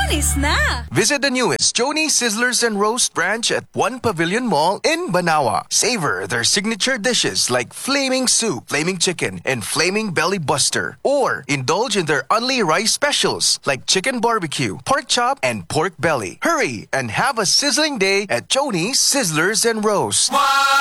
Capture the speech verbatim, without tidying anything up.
Lunes na! Visit the newest Joni Sizzlers and Roast branch at One Pavilion Mall in Banawa. Savor their signature dishes like Flaming Soup, Flaming Chicken, and Flaming Belly Buster. Or indulge in their Only Rice specials like Chicken Barbecue, Pork Chop, and Pork Belly. Hurry and have a sizzling day at Joni Sizzlers and Roast.